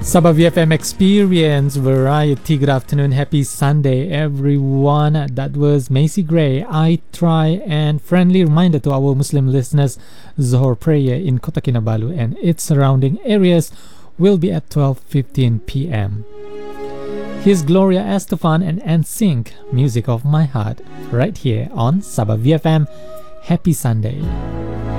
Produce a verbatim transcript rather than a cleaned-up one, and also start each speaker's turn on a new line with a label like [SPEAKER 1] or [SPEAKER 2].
[SPEAKER 1] Sabah V F M Experience Variety. Good afternoon, happy Sunday, everyone. That was Macy Gray, I Try, and friendly reminder to our Muslim listeners, Zohor prayer in Kota Kinabalu and its surrounding areas will be at twelve fifteen p.m. Here's Gloria Estefan and N Sync, Music of My Heart, right here on Sabah V F M. Happy Sunday.